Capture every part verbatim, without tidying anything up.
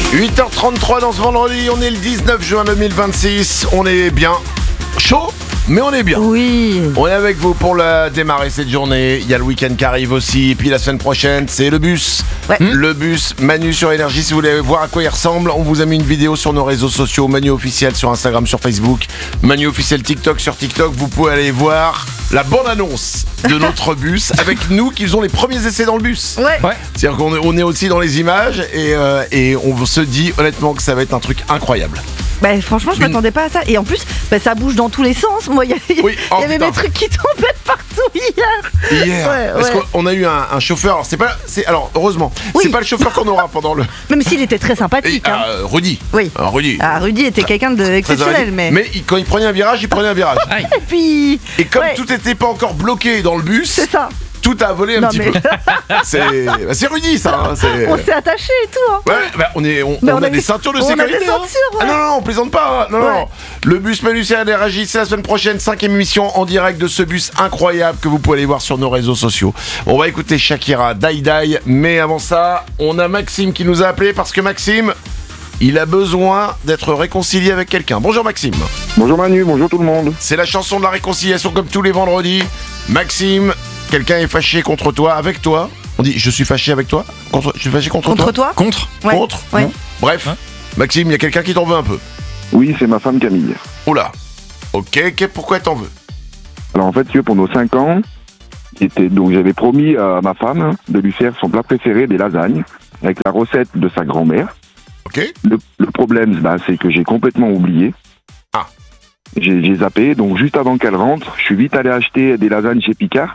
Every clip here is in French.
huit heures trente-trois dans ce vendredi, on est le dix-neuf juin deux mille vingt-six, on est bien chaud, mais on est bien. Oui. On est avec vous pour la démarrer cette journée, il y a le week-end qui arrive aussi, et puis la semaine prochaine, c'est le bus. Ouais. Le bus Manu sur Énergie, si vous voulez voir à quoi il ressemble, on vous a mis une vidéo sur nos réseaux sociaux, Manu officiel sur Instagram, sur Facebook, Manu officiel TikTok sur TikTok, vous pouvez aller voir la bande-annonce de notre bus, avec nous qui faisons les premiers essais dans le bus. Ouais. Ouais. C'est-à-dire qu'on est, on est aussi dans les images et, euh, et on se dit honnêtement que ça va être un truc incroyable. Bah franchement je Une- m'attendais pas à ça. Et en plus bah, ça bouge dans tous les sens. Moi il y, a- Oui, oh, y avait putain. des trucs qui tombaient partout hier. Hier, Ouais, parce ouais. qu'on a eu un, un chauffeur. Alors, c'est pas, c'est, alors heureusement, Oui. c'est pas le chauffeur qu'on aura pendant le. Même s'il était très Et, sympathique. hein. euh, Rudy. Oui. Euh, Rudy. Ah, Rudy était quelqu'un Très d'exceptionnel. arrêté. Mais... il- quand il prenait un virage, il prenait un virage. Aïe. Et puis. Et comme ouais, tout n'était pas encore bloqué dans le bus, c'est ça. tout a volé un Non, petit mais- peu. C'est, bah, c'est Rudy, ça. hein, c'est... On s'est attaché et tout. Hein. Ouais, bah, on, est, on, Mais on on a a des des- ceintures de on a sécurité. des hein. ceintures, Ah ouais. non, non, on plaisante pas. hein. Non, Ouais. non. Le bus Manu sur Énergie, c'est la semaine prochaine, cinquième émission en direct de ce bus incroyable que vous pouvez aller voir sur nos réseaux sociaux. On va écouter Shakira, Die Die, mais avant ça, on a Maxime qui nous a appelé parce que Maxime, il a besoin d'être réconcilié avec quelqu'un. Bonjour Maxime. Bonjour Manu, bonjour tout le monde. C'est la chanson de la réconciliation comme tous les vendredis. Maxime, quelqu'un est fâché contre toi, avec toi. On dit je suis fâché avec toi contre, Je suis fâché contre, Contre toi toi. Contre. Ouais. Contre Ouais. Non. Bref, Ouais. Maxime, il y a quelqu'un qui t'en veut un peu. Oui, c'est ma femme Camille. Oula. Ok, ok, pourquoi t'en veux? Alors en fait, tu vois, pour nos cinq ans, était, donc j'avais promis à ma femme de lui faire son plat préféré, des lasagnes, avec la recette de sa grand-mère. Ok. Le, le problème, bah, c'est que j'ai complètement oublié. Ah. J'ai, j'ai zappé, donc juste avant qu'elle rentre, je suis vite allé acheter des lasagnes chez Picard.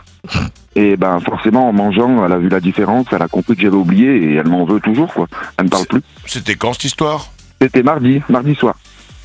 Et ben forcément, en mangeant, elle a vu la différence, elle a compris que j'avais oublié et elle m'en veut toujours, quoi. Elle ne parle C'est- plus. C'était quand cette histoire? C'était mardi, mardi soir.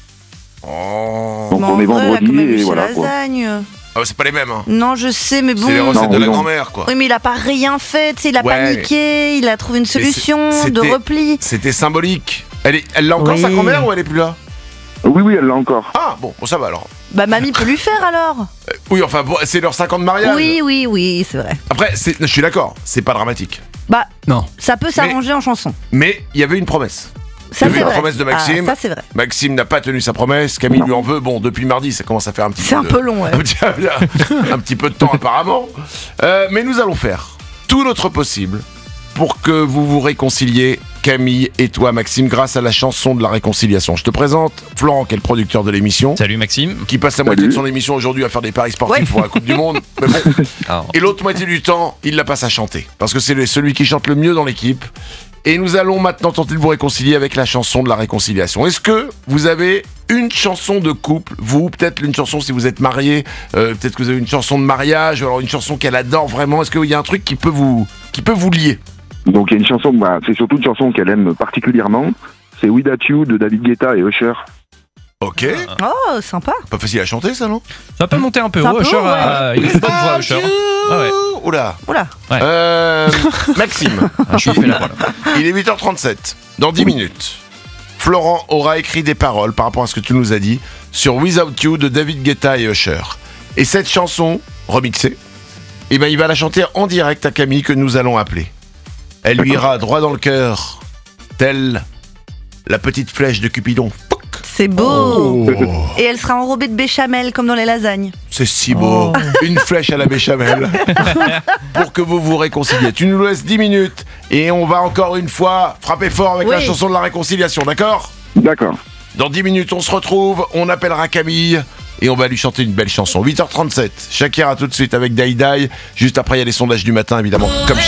Oh. Donc Mais on en est vrai, elle a vendredi quand même eu et ses voilà, quoi. lasagnes. Ah, c'est pas les mêmes, hein. Non, je sais, mais bon. C'est les recettes Non, de la non. grand-mère, quoi. Oui, mais il a pas rien fait, tu sais, il a Ouais. paniqué, il a trouvé une solution c'est- de c'était- repli. C'était symbolique. Elle est, elle l'a encore Oui. sa grand-mère ou elle est plus là? Oui, oui, elle l'a encore. Ah, bon, bon, ça va alors. Bah, mamie peut lui faire alors. Euh, oui, enfin, bon, c'est leur cinq ans de mariage. Oui, oui, oui, c'est vrai. Après, c'est- je suis d'accord, c'est pas dramatique. Bah, Non. ça peut s'arranger en chanson. Mais il y avait une promesse. Ça, Il y avait c'est une vrai. promesse de Maxime. Ah, ça, c'est vrai. Maxime n'a pas tenu sa promesse. Camille Non. lui en veut. Bon, depuis mardi, ça commence à faire un petit C'est peu un de- peu long, ouais. un, petit, un petit peu de temps apparemment. Euh, mais nous allons faire tout notre possible pour que vous vous réconciliez, Camille et toi, Maxime, grâce à la chanson de la réconciliation. Je te présente Florent, qui est le producteur de l'émission, Salut Maxime. qui passe la moitié Salut. de son émission aujourd'hui à faire des paris sportifs Ouais. pour la Coupe du Monde. Mais bon. Alors, Et l'autre moitié du temps, il la passe à chanter. Parce que c'est le- celui qui chante le mieux dans l'équipe. Et nous allons maintenant tenter de vous réconcilier avec la chanson de la réconciliation. Est-ce que vous avez une chanson de couple, vous, peut-être une chanson si vous êtes marié, euh, peut-être que vous avez une chanson de mariage, ou alors une chanson qu'elle adore vraiment. Est-ce qu'il y a un truc qui peut vous, qui peut vous lier? Donc il y a une chanson, bah, c'est surtout une chanson qu'elle aime particulièrement. C'est We That You de David Guetta et Usher. Ok, Oh, sympa. pas facile à chanter ça, non? ça peut monter un peu C'est un haut. peu Usher haut, ouais. a il a une bonne voix, Usher. Ah ouais. Oula. Oula. Ouais. Euh, Maxime, Un chauffé la voix. il est huit heures trente-sept. Dans dix minutes, Florent aura écrit des paroles par rapport à ce que tu nous as dit sur Without You de David Guetta et Usher. Et cette chanson, remixée, eh ben, il va la chanter en direct à Camille que nous allons appeler. Elle lui ira droit dans le cœur, telle la petite flèche de Cupidon. C'est beau. Oh, Et elle sera enrobée de béchamel comme dans les lasagnes. c'est si beau. Une flèche à la béchamel. Pour que vous vous réconciliez. Tu nous laisses dix minutes et on va encore une fois frapper fort avec Oui. la chanson de la réconciliation, d'accord? D'accord. Dans dix minutes, on se retrouve, on appellera Camille et on va lui chanter une belle chanson. huit heures trente-sept, Shakira tout de suite avec Die Die. Juste après, il y a les sondages du matin, évidemment, comme chaque